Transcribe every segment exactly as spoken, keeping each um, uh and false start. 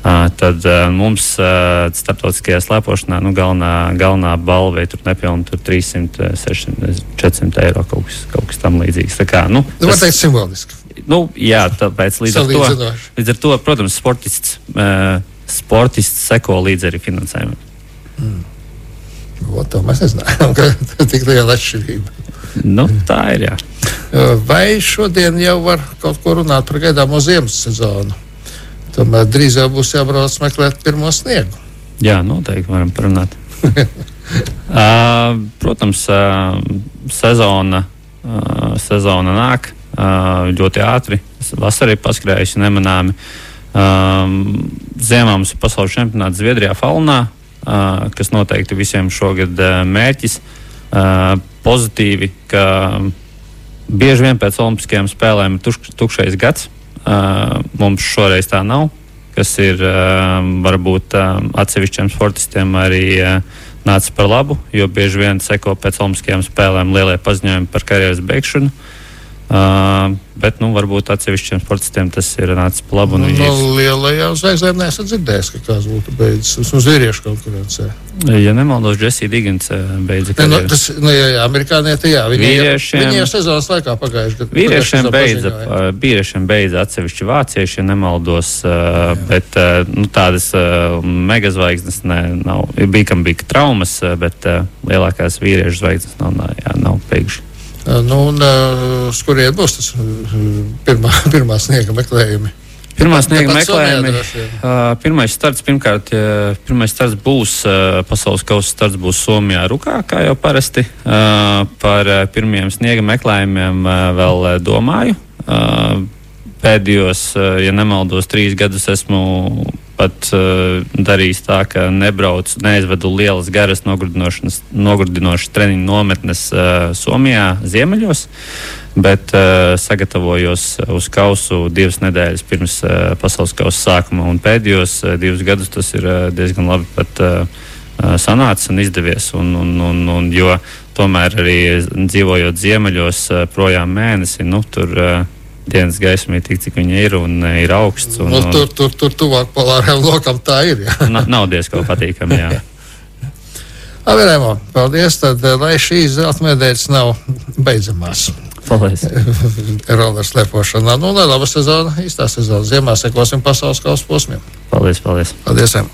Uh, tad uh, mums uh, starptautiskajā slēpošanā nu, galvenā, galvenā balva ir nepilni trīs simti, sešsimt, četri simti eiro kaut kas, kaut kas tam līdzīgs. Tā kā, nu, nu, tas ir simboliski. Nu, jā, tāpēc līdz ar, to, līdz ar to, protams, sportists, uh, sportists seko līdz arī finansējumam. Mm. O, to mēs nezinājām, ka tik liela atšķirība. Nu, tā ir, jā. Vai šodien jau var kaut ko runāt par gaidāmo ziemas sezonu? Tomēr drīz jau būs jābrauc meklēt pirmo sniegu. Jā, noteikti varam parunāt. uh, protams, uh, sezona, uh, sezona nāk uh, ļoti ātri. Vasara ir paskrējusi nemanāmi. Uh, ziemā mums ir pasaules čempionāts Zviedrijā Falunā, uh, kas noteikti visiem šogad uh, mērķis. Uh, pozitīvi, ka bieži vien pēc olimpiskajām spēlēm ir tukš, tukšais gads. Uh, mums šoreiz tā nav, kas ir uh, varbūt uh, atsevišķiem sportistiem arī uh, nāca par labu, jo bieži vien seko pēc olimpiskajām spēlēm lielie paziņojumi par karjeras beigšanu. Uh, bet, nu, varbūt atsevišķiem sportistiem tas ir nācis par labu. Nu, no lielajām zvaigznēm neesat dzirdējis, ka kāds būtu beidzis uz vīriešu konkurencē. Ja nemaldos, Jessija Diggins beidza karjeru. Ne, no, tas, nu, jā, jā, amerikānieti, jā. Viņi, vīriešiem, viņi jau sezonas laikā pagājuši gadu. Vīriešiem beidza, vīriešiem beidza atsevišķi vācieši, ja nemaldos, uh, bet uh, nu, tādas uh, megazvaigznes ne, nav. Bija, kam bija traumas, bet uh, lielākās vīriešu zvaigznes nav, jā, nav beiguši. Nu, un uz kurien būs tas pirmā, pirmā sniega meklējumi? Pirmā sniega meklējumi. Uh, pirmais starts, pirmkārt, uh, pirmais starts būs, uh, pasaules kausa starts būs Somijā Rukā, kā jau parasti. Uh, par uh, pirmiem sniega meklējumiem uh, vēl uh, domāju. Uh, pēdējos, uh, ja nemaldos, trīs gadus esmu pat uh, darījis tā, ka nebraucu, neizvedu lielas, garas nogurdinošas treniņu nometnes uh, Somijā ziemeļos, bet uh, sagatavojos uz kausu divas nedēļas pirms uh, pasaules kausa sākuma, un pēdējos uh, divus gadus tas ir uh, diezgan labi pat uh, sanācis un izdevies, un, un, un, un, jo tomēr arī dzīvojot ziemeļos uh, projām mēnesi, nu, tur uh, dienas gaisma ir tik, cik viņa ir, un ir augsts. Un, un, un, tur, tur, tur tuvāk polārajam lokam tā ir, jā. Na, nav diezko patīkami, jā. Averēmo, paldies, tad, lai šīs zelta medaļas nav beidzamās. Paldies. Rollers lepošanā. Nu, lai laba sezona, īstā sezona. Ziemā sekosim pasaules kausa posmiem. Paldies, paldies. Paldies, em.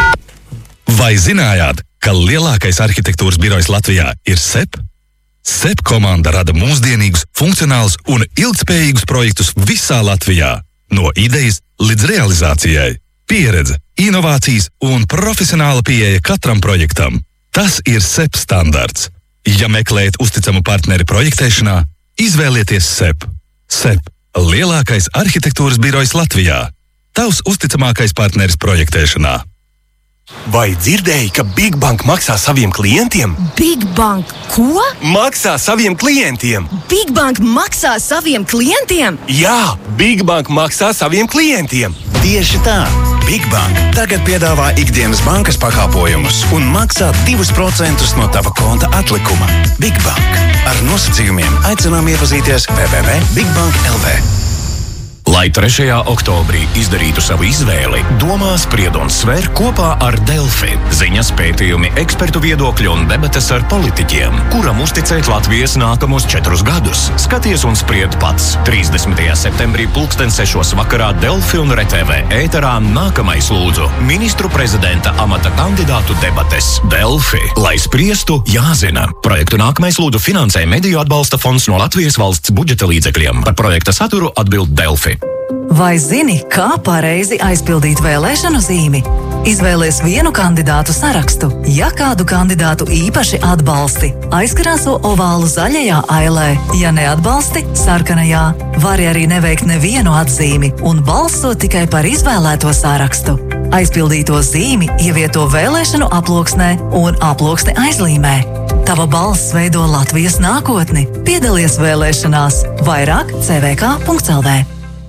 Vai zinājāt, ka lielākais arhitektūras birojs Latvijā ir S E P? S E P komanda rada mūsdienīgus, funkcionālus un ilgspējīgus projektus visā Latvijā. No idejas līdz realizācijai. Pieredze, inovācijas un profesionāla pieeja katram projektam. Tas ir S E P standarts. Ja meklējat uzticamu partneri projektēšanā, izvēlieties S E P. S E P – lielākais arhitektūras birojs Latvijā. Tavs uzticamākais partneris projektēšanā. Vai dzirdēji, ka Big Bank maksā saviem klientiem? Big Bank ko? Maksā saviem klientiem! Big Bank maksā saviem klientiem? Jā, Big Bank maksā saviem klientiem! Tieši tā! Big Bank tagad piedāvā ikdienas bankas pakāpojumus un maksā divus procentus no tava konta atlikuma. Big Bank. Ar nosacījumiem aicinām iepazīties w w w punkt big bank punkt l v. Lai trešajā oktobrī izdarītu savu izvēli, domā, spried un sver kopā ar Delfi. Ziņas, pētījumi, ekspertu viedokļi un debates ar politiķiem, kuram uzticēt Latvijas nākamos četrus gadus. Skaties un spried pats. trīsdesmitajā septembrī pulksten sešos vakarā Delfi un R T V ēterā nākamais lūdzu ministru prezidenta amata kandidātu debates. Delfi, lai spriestu, jāzina. Projektu nākamais lūdzu finansē Mediju atbalsta fonds no Latvijas valsts budžeta līdzekļiem. Par projekta saturu atbild Delfi. Vai zini, kā pareizi aizpildīt vēlēšanu zīmi? Izvēlies vienu kandidātu sarakstu. Ja kādu kandidātu īpaši atbalsti, aizkrāso ovālu zaļajā ailē. Ja neatbalsti, sarkanajā. Vari arī neveikt nevienu atzīmi un balso tikai par izvēlēto sarakstu. Aizpildīto zīmi ievieto vēlēšanu aploksnē un aploksni aizlīmē. Tava balss veido Latvijas nākotni. Piedalies vēlēšanās. Vairāk c v k punkt l v.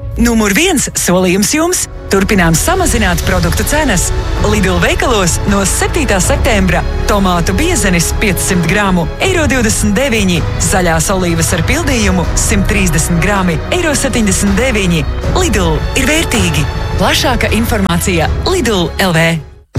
Numur viens solījums jums – turpinām samazināt produktu cenas. Lidl veikalos no septītā septembra tomātu biezenis piecsimt gramu eiro divdesmit deviņi, zaļās olīvas ar pildījumu simt trīsdesmit grami eiro septiņdesmit deviņi. Lidl ir vērtīgi. Plašāka informācija Lidl L V.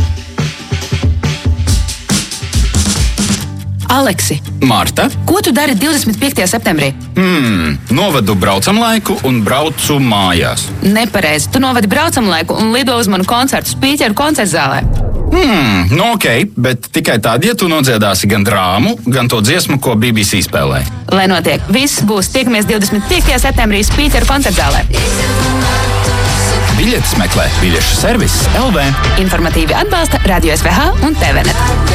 Aleksi, Marta, ko tu dari divdesmit piektajā septembrī? Hmm, novadu braucam laiku un braucu mājās. Nepareizi, tu novadi braucam laiku un lido uz manu koncertu Spīķeru koncertu zālē. Hmm, nu ok, bet tikai tad, ja tu nodziedāsi gan drāmu, gan to dziesmu, ko B B C spēlē. Lai notiek, viss būs tiekamies divdesmit piektajā septembrī Spīķeru koncertu zālē. Biļetes meklē biļešu servis L V. Informatīvi atbalsta Radio S V H un T V net.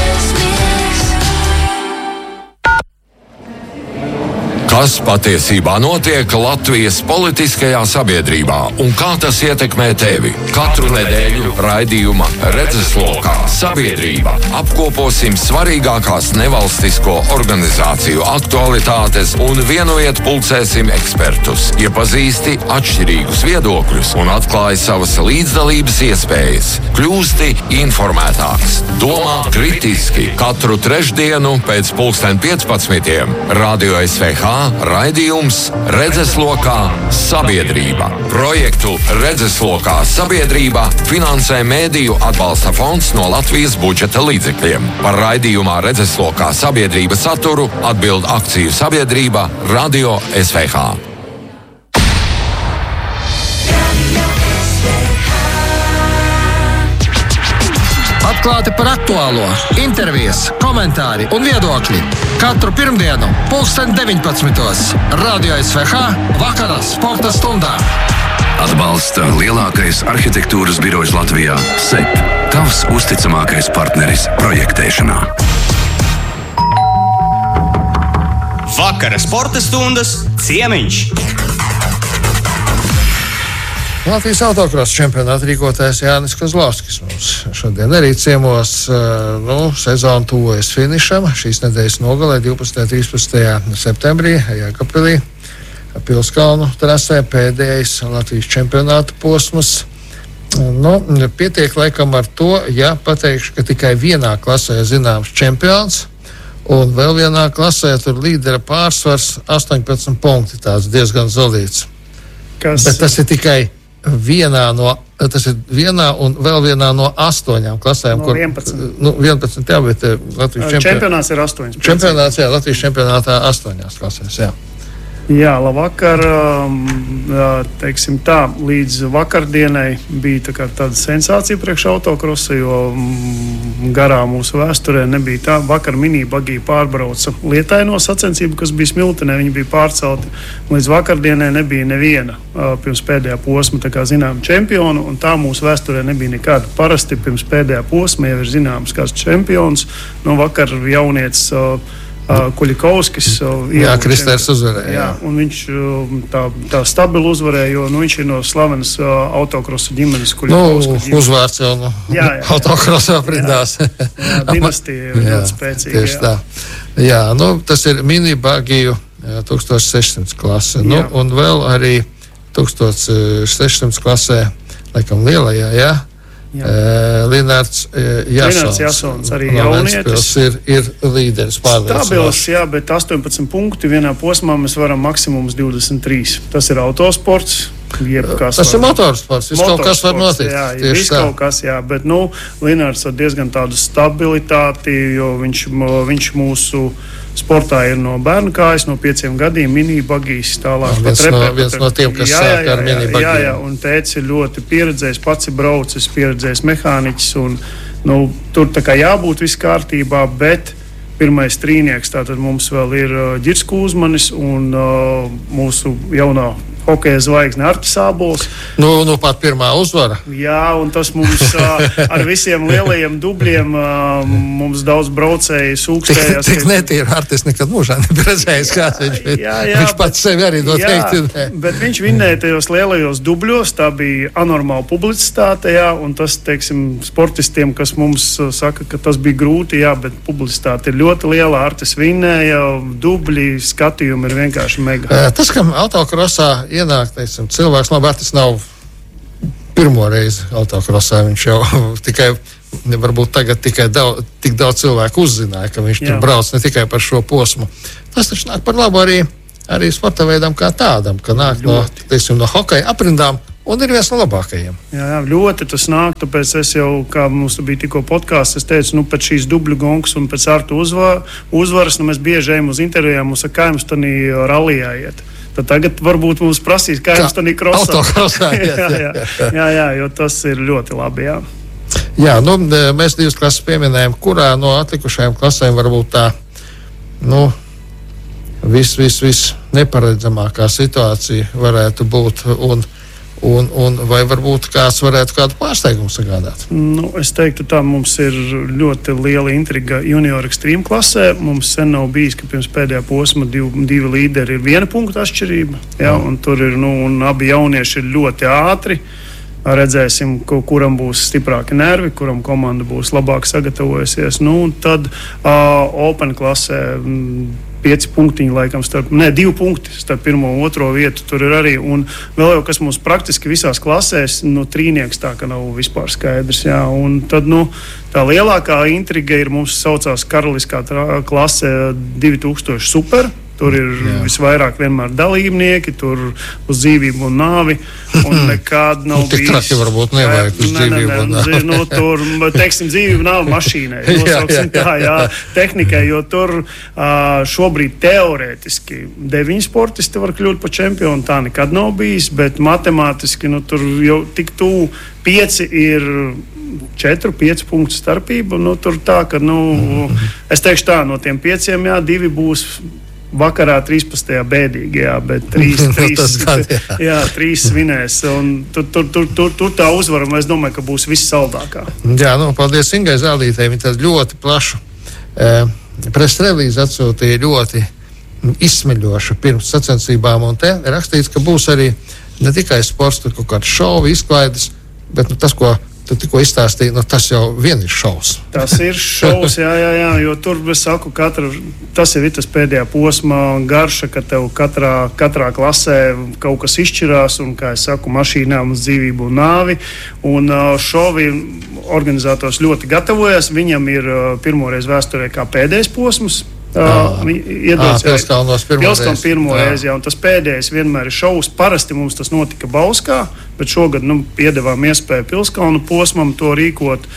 Kas patiesībā notiek Latvijas politiskajā sabiedrībā un kā tas ietekmē tevi? Katru nedēļu raidījuma Redzeslokā sabiedrība apkoposim svarīgākās nevalstisko organizāciju aktualitātes un vienojiet pulcēsim ekspertus, iepazīsti atšķirīgus viedokļus un atklāj savas līdzdalības iespējas. Kļūsti informētāks, domā kritiski katru trešdienu pēc pulksten piecpadsmitiem Radio S V H raidījums Redzeslokā sabiedrība. Projektu Redzeslokā sabiedrība finansē Mēdīju atbalsta fonds no Latvijas budžeta līdzekļiem. Par raidījumā Redzeslokā sabiedrība saturu atbild akciju sabiedrība Radio S V H. Atklāti par aktuālo, intervijas, komentāri un viedokļi. Katru pirmdienu, pulksten deviņpadsmitos. Radio S V H vakarā sporta stundā. Atbalsta lielākais arhitektūras birojs Latvijā – S E P. Tavs uzticamākais partneris projektēšanā. Vakara sporta stundas ciemiņš. Latvijas autokrosa čempionāta rīkotājs Jānis Kozlovskis mums šodien arī ciemos. Nu, sezona tuvojas finišam. Šīs nedēļas nogalē divpadsmitajā un trīspadsmitajā septembrī Jēkabpilī Pilskalnu trasē pēdējais Latvijas čempionāta posms. Nu, pietiek laikam ar to, ja pateikšu, ka tikai vienā klasē zināms čempions, un vēl vienā klasē tur līdera pārsvars astoņpadsmit punkti, tāds diezgan solīts. Kas... Bet tas ir tikai vienā no, tas ir vienā un vēl vienā no astoņām klasēm. No vienpadsmit. Kur, nu, vienpadsmit, jā, bet Latvijas čempion... čempionāts ir astoņas. Čempionāts, jā, Latvijas čempionātā astoņās klasēs, jā. Jā, labvakar, teiksim tā, līdz vakardienai bija tā kā tāda sensācija priekš autokrosa, jo garā mūsu vēsturē nebija tā. Vakar minibagī pārbrauca lietaino sacensību, kas bija Smiltenē, viņi bija pārcelti. Līdz vakardienai nebija neviena pirms pēdējā posma, tā kā zinām, čempionu, un tā mūsu vēsturē nebija nekāda. Parasti pirms pēdējā posma jau ir zināms kāds čempions, no vakar jaunietis Uh, Kuļikovskis. Uh, jā, Kristērs uzvarēja. Jā, un viņš uh, tā, tā stabili uzvarēja, jo nu, viņš ir no slavenas uh, autokrosa ģimenes. Nu, uzvārds jau no autokrosa aprindās. Jā, jā, dinastija ir ļoti spēcīga. Tieši tā. Jā, nu, tas ir minibagiju tūkstoš sešsimt klase. Nu, un vēl arī tūkstoš sešsimt klasē, laikam lielajā, jā. Uh, Linārds uh, Jasons. Linārds Jasons arī no jaunietis. Ir, ir līderis pārliecināts. Stabils, jā, bet astoņpadsmit punkti vienā posmā mēs varam maksimums divdesmit trīs. Tas ir autosports. Tas var, ir motorsports. Viss kaut kas var notikt. Jā, viss kaut kas, jā. Bet, nu, Linārds ar diezgan tādu stabilitāti, jo viņš, viņš mūsu sportā ir no bērnu kājas, no pieciem gadiem, minibagīs, tālāk. Viens, no, viens no tiem, kas jā, sāk ar minibagiem. Jā, jā, un tēcis ir ļoti pieredzējis, pats ir braucis, pieredzējis mehāniķis, un nu, tur tā kā jābūt viss kārtībā, bet pirmais trīnieks, tātad mums vēl ir uh, Ģirs Kūzmanis un uh, mūsu jaunā hokeja zvaigzne Artis Ābols. Nu, nu, pat pirmā uzvara. Jā, un tas mums uh, ar visiem lielajiem dubļiem uh, mums daudz braucēji sūkstējās. Tik, tik netīri Artis nekad mūžā nebija redzējis, kāds viņš ir. Jā, jā, viņš pats sevi arī noteikti. Jā, bet viņš vinnēja tajos lielajos dubļos, tā bija anormāla publicitāte, jā, un tas, teiksim, sportistiem, kas mums uh, saka, ka tas bija grūti, jā, bet publicitāte ir ļoti liela. Artis vinnēja, dubļi, skatījumi ir vienkārši mega. Tas, kam autokrosā ienāk, teiksim, cilvēks, labi, tas nav pirmo reizi autokrosā, viņš jau tikai, varbūt tagad tikai daudz, tik daudz cilvēku uzzināja, ka viņš Jā. tur brauc ne tikai par šo posmu. Tas taču nāk par labu arī, arī sporta veidam kā tādam, ka nāk ļoti. no, teiksim, no hokeja aprindām un ir viens no labākajiem. Jā, jā, ļoti tas nāk, tāpēc es jau, kā mums bija tikko podkāsts, es teicu, nu, pēc šīs dubļu gongas un pēc Artu uzvar, uzvaras, nu, mēs bieži ejam uz intervijām, mums saka, kā jums tanī rallijā iet. Tad tagad varbūt mums prasīs, kā jums tanī krosā. Autokrosā iet. jā, jā, jā, jā, jo tas ir ļoti labi, jā. Jā, nu, mēs divas klases pieminējam, kurā no atlikušajām klasēm varbūt tā, nu, vis, vis, vis neparedzamākā situācija varētu būt un Un, un vai varbūt kāds varētu kādu pārsteigumu sagādāt? Nu, es teiktu, tā mums ir ļoti liela intriga junior ekstrīm klasē. Mums sen nav bijis, ka pirms pēdējā posma divi, divi līderi ir viena punkta atšķirība. Jā, un tur ir, nu, un abi jaunieši ir ļoti ātri. Redzēsim, kuram būs stiprāki nervi, kuram komanda būs labāk sagatavojusies. Nu, tad uh, Open klasē m, pieci punktiņi, laikam, starp, ne, divi punkti starp pirmo un otro vietu tur ir arī. Un vēl jau, kas mums praktiski visās klasēs, nu, trīnieks tā, ka nav vispār skaidrs, jā. Un tad, nu, tā lielākā intriga ir mums saucās karaliskā trā, klase divi tūkstoši super. Tur ir Jā. visvairāk vienmēr dalībnieki, tur uz dzīvību un nāvi, un nekād nav nu, bijis. Tik traki varbūt nevajag uz ne, dzīvību ne, un nāvi. Nu, tur, teiksim, dzīvību nāvi mašīnai, nosauksim tā, jā, tehnikai, jo tur uh, šobrīd teorētiski deviņi sportisti var kļūt par čempionu, tā nekad nav bijis, bet matemātiski, nu, tur jau tik tuvu pieci ir četru, pieci punktu starpība, nu, tur tā, ka, nu, mm-hmm. es teikšu tā, no tiem pieciem, jā, divi būs vakarā trīspadsmitajā bēdīgi, jā, bet trīs, trīs, gan, jā. Jā, trīs svinēs. Un tur, tur, tur, tur, tur tā uzvara, es domāju, ka būs viss saldākā. Jā, nu, paldies Ingai Zālītei. Viņa tad ļoti plašu eh, presrelīzi atsūtīja ļoti izsmeļošu pirms sacensībām. Un te rakstīts, ka būs arī ne tikai sports, tur kaut kāds šovi, izklaides, bet nu, tas, ko tu tikko izstāstīji, nu, tas jau vien ir šovs. Tas ir šovs, jā, jā, jā, jo tur, es saku, katra, tas jau ir tas pēdējā posma garša, ka tev katrā, katrā klasē kaut kas izšķirās, un, kā es saku, mašīnām uz dzīvību un nāvi, un šovi organizators ļoti gatavojas, viņam ir pirmoreiz vēsturē kā pēdējais posms, Uh, iedodas Pilskalnos pirmo reizi. Pirmo reizi jā, un tas pēdējais vienmēr ir šovs. Parasti mums tas notika Bauskā, bet šogad nu, piedevām iespēju Pilskalnu posmam to rīkot.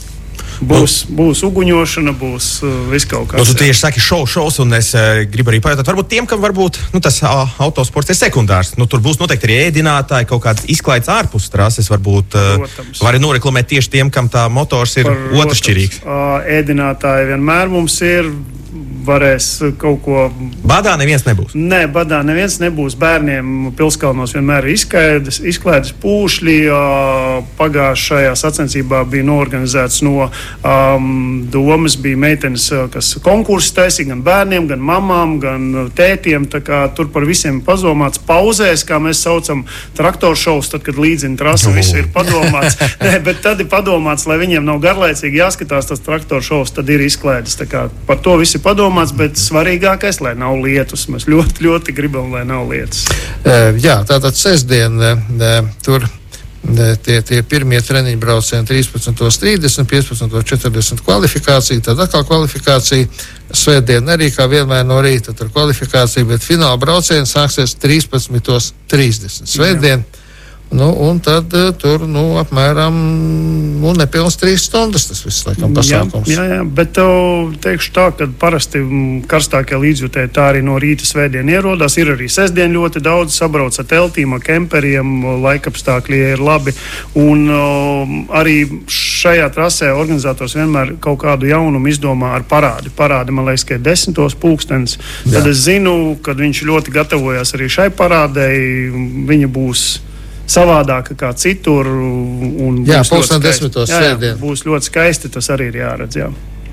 Būs, būs uguņošana, būs uh, viss kaut kas. Nu, tu tieši saki šov, šovs, un es uh, gribu arī pajautāt, varbūt tiem, kam varbūt nu, tas uh, autosports ir sekundārs. Nu, tur būs noteikti arī ēdinātāji, kaut kāds izklaides ārpus trases, varbūt uh, var noreklamēt tieši tiem, kam tā motors ir otršķirīgs. Uh, ēdinātāji vienmēr mums ir. Varēs kaut ko. Badā neviens nebūs. Nē, badā neviens nebūs. Bērniem Pilskalnos vienmēr ir izklaides, izklaides pūšļi. Pagājušajā sacensībā bija noorganizēts no um, domas, bija meitenes, kas konkursu taisīja gan bērniem, gan mamām, gan tētiem. Tā kā tur par visiem padomāts pauzēs, kā mēs saucam traktoršovs, tad, kad līdzina trasa, viss ir padomāts. Nē, bet tad ir padomāts, lai viņiem nav garlaicīgi jāskatās tas traktoršovs, tad ir izklaides. Tā kā par to visi padomā. Bet svarīgākais, lai nav lietus. Mēs ļoti, ļoti gribam, lai nav lietus. Uh, jā, tātad sestdien uh, tur uh, tie, tie pirmie treniņu braucieni trīspadsmit trīsdesmit, piecpadsmit četrdesmit kvalifikācija, tad atkal kvalifikācija. Svētdien arī, kā vienmēr no rīta, tur kvalifikācija, bet fināla braucieni sāksies trīspadsmit trīsdesmit. Svētdien. Jā. Nu, un tad uh, tur, nu, apmēram nu, nepilns trīs stundas tas viss, laikam, pasākums. Jā, jā, jā, bet tev teikšu tā, ka parasti karstākie līdzjutēji tā arī no rīta svētdien ierodās. Ir arī sestdien ļoti daudz sabrauc ar teltīm, ar kemperiem, laikapstākļi ir labi. Un uh, arī šajā trasē organizators vienmēr kaut kādu jaunumu izdomā ar parādi. Parādi, man liekas, ka ir desmitos pulkstenis. Tad jā. Es zinu, kad viņš ļoti gatavojas arī šai parādei, viņa būs savādāka kā citur. Un jā, pulksten desmitos sēdien. Būs ļoti skaisti, tas arī ir jāredz, jā.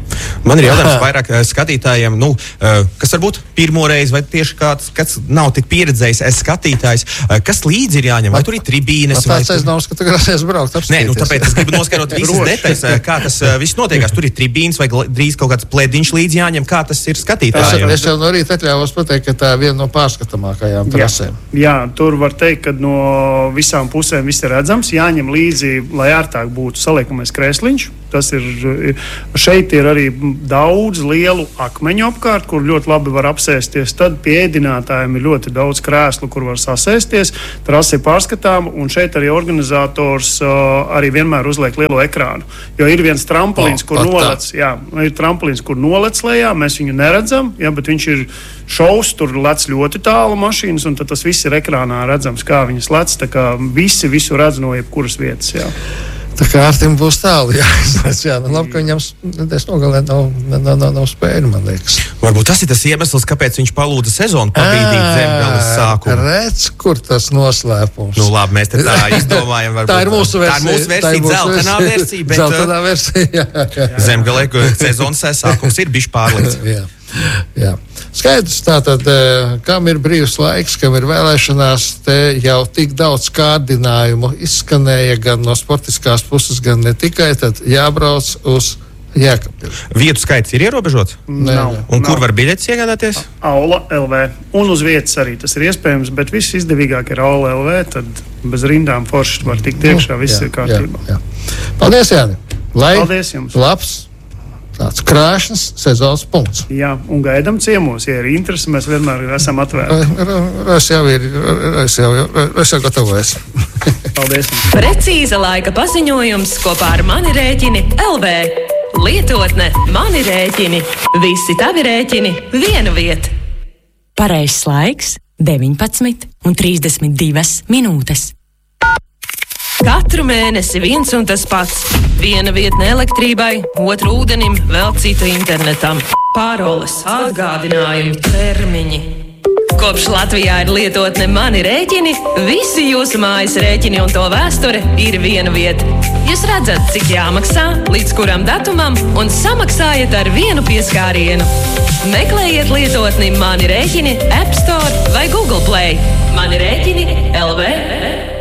Man ir jautājums vairāk skatītājiem, nu, kas varbūt pirmo reizi, vai tieši kāds, kas nav tik pieredzējis skatītājs, kas līdzi ir jāņem, vai tur ir tribīnes? Man tāds aizdomas, ka tu grasies braukt apskatīties. Nē, nu tāpēc es gribu noskarot visas detaļas, kā tas viss notiekās. Tur ir tribīnes vai drīz kaut kāds plediņš līdzi jāņem, kā tas ir skatītājiem. Es, es jau no rīta atļāvos pateikt, ka tā ir viena no pārskatāmākajām trasēm. Jā, jā, tur var teikt, ka no visām pusēm viss ir redzams, jāņem līdzi, lai ērtāk būtu saliekamais krēsliņš. Tas ir, šeit ir arī daudz lielu akmeņu apkārt, kur ļoti labi var apsēsties. Tad pie ēdinātājiem ir ļoti daudz krēslu, kur var sasēsties. Trase ir pārskatāma, un šeit arī organizators uh, arī vienmēr uzliek lielo ekrānu. Jo ir viens tramplīns, oh, kur nolec, jā, ir tramplīns, kur nolec lejā, mēs viņu neredzam, jā, bet viņš ir šaus, tur lec ļoti tālu mašīnas, un tad tas viss ir ekrānā redzams, kā viņas lec, tā kā visi visu redz no jebkuras vietas, jā. Tā kā Artim būs tālu, jā, jā, nu labi, ka viņam nedēļas nogalē nav, nav, nav, nav spēju, man liekas. Varbūt tas ir tas iemesls, kāpēc viņš palūdza sezonu pabīdīt Zemgales sākumu. Redz, kur tas noslēpums. Nu labi, mēs te tā izdomājam. Varbūt. Tā ir mūsu versija. Tā ir mūsu versija, dzeltenā versija, bet dzeltenā versija, jā, jā. Zemgalē sezonas sākums ir bišķi pārlīdz. Jā. Jā. Skaidrs, tātad, kam ir brīvs laiks, kam ir vēlēšanās, te jau tik daudz kārdinājumu izskanēja gan no sportiskās puses, gan ne tikai, tad jābrauc uz Jēkabpili. Vietu skaits ir ierobežots? Nav. Un nav. kur var biļetes iegādāties? Aula L V. Un uz vietas arī tas ir iespējams, bet viss izdevīgāk ir Aula L V, tad bez rindām forši var tikt iekšā, viss jā, ir kārtībā. Jā, jā. Paldies, Jāni! Lai Paldies jums! Labs! Tāds krāšņs sezonas punkts. Jā, un gaidām ciemos. Ja ir interesi, mēs vienmēr esam atvērti. Es jau ir, es jau, es jau gatavojas. Paldies. Precīza laika paziņojums kopā ar Mani rēķini L V. Lietotne Mani rēķini. Visi tavi rēķini viena vieta. Pareizs laiks deviņpadsmit un trīsdesmit divas minūtes. Katru mēnesi viens un tas pats. Viena vietne elektrībai, otra ūdenim, vēl cita internetam. Pāroles, atgādinājumi, termiņi. Kopš Latvijā ir lietotne Mani rēķini, visi jūsu mājas rēķini un to vēsture ir viena vieta. Jūs redzat, cik jāmaksā, līdz kuram datumam, un samaksājat ar vienu pieskārienu. Meklējiet lietotni Mani rēķini App Store vai Google Play. Mani rēķini L V.